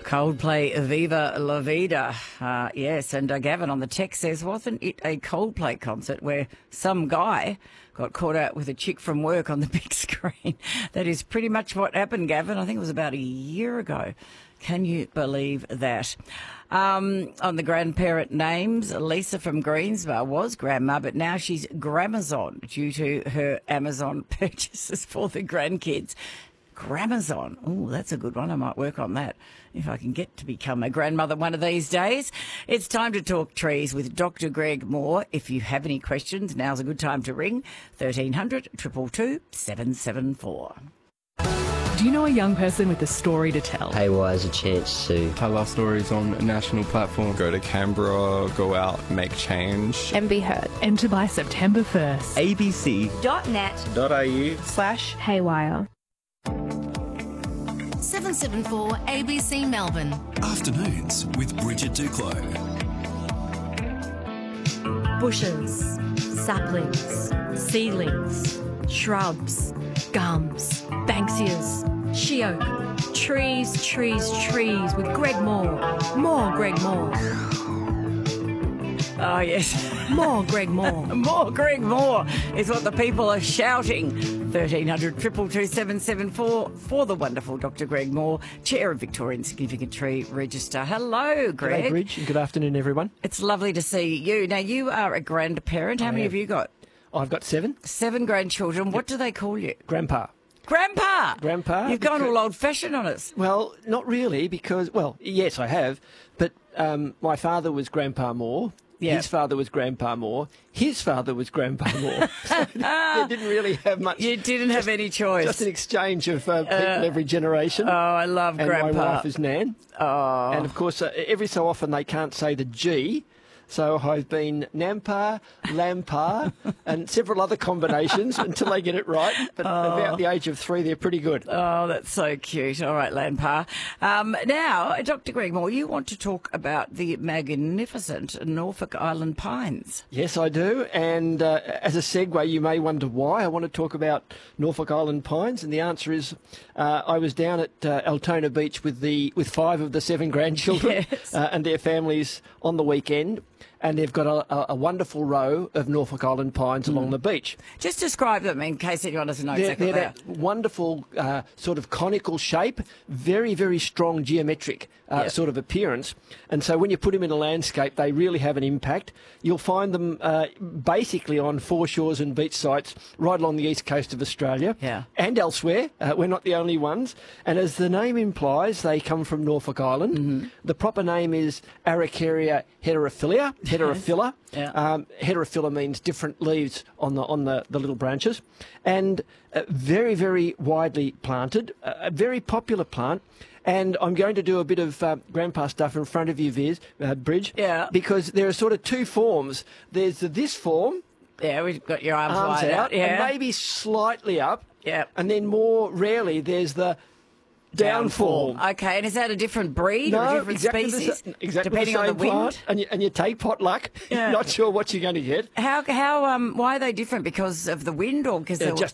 Coldplay, Viva La Vida. Yes, and Gavin on the text says, wasn't it a Coldplay concert where some guy got caught out with a chick from work on the big screen? That is pretty much what happened, Gavin. I think it was about a year ago. Can you believe that? On the grandparent names, Lisa from Greensborough was grandma, but now she's Gramazon due to her Amazon purchases for the grandkids. Gramazon. Oh, that's a good one. I might work on that if I can get to become a grandmother one of these days. It's time to talk trees with Dr. Greg Moore. If you have any questions, now's a good time to ring 1300 222 774. Do you know a young person with a story to tell? Haywire is a chance to tell our stories on a national platform. Go to Canberra, go out, make change. And be heard. Enter by September 1st. abc.net.au/haywire. 774 ABC Melbourne. Afternoons with Bridget Duclos. Bushes, saplings, seedlings, shrubs, gums, banksias, sheoak, trees with Greg Moore. More Greg Moore. Oh, yes. More Greg Moore. More Greg Moore is what the people are shouting. 1300 222 774 for the wonderful Dr. Greg Moore, Chair of Victorian Significant Tree Register. Hello, Greg. G'day, Bridge, and good afternoon, everyone. It's lovely to see you. Now, you are a grandparent. How many have you got? I've got 7. 7 grandchildren. What do they call you? Grandpa. Grandpa! Grandpa. You've gone all old-fashioned on us. Well, not really, because, well, yes, I have, but my father was Grandpa Moore. Yeah. His father was Grandpa Moore. His father was Grandpa Moore. So they didn't really have much. You didn't have any choice. Just an exchange of people every generation. Oh, I love and Grandpa. And my wife is Nan. Oh. And, of course, every so often they can't say the G. So I've been Nampa, Lampa, and several other combinations until they get it right. But about the age of 3, they're pretty good. Oh, that's so cute. All right, Lampa. Now, Dr. Greg Moore, you want to talk about the magnificent Norfolk Island pines. Yes, I do. And as a segue, you may wonder why I want to talk about Norfolk Island pines. And the answer is I was down at Altona Beach with 5 of the 7 grandchildren and their families on the weekend. And they've got a wonderful row of Norfolk Island pines along the beach. Just describe them in case anyone doesn't know exactly what they are. They're that wonderful sort of conical shape, very, very strong geometric sort of appearance. And so when you put them in a landscape, they really have an impact. You'll find them basically on foreshores and beach sites right along the east coast of Australia and elsewhere. We're not the only ones. And as the name implies, they come from Norfolk Island. Mm-hmm. The proper name is Araucaria heterophylla. Heterophylla means different leaves on the little branches, and very, very widely planted, a very popular plant. And I'm going to do a bit of grandpa stuff in front of you, Bridge, because there are sort of 2 forms. There's this form. Yeah, we've got your arms wide out, and maybe slightly up. Yeah. And then more rarely, there's the down form. Okay, and is that a different breed or a different species? Exactly depending the same on the wind? plant, and you take potluck. Not sure what you're going to get. How why are they different? Because of the wind or because they're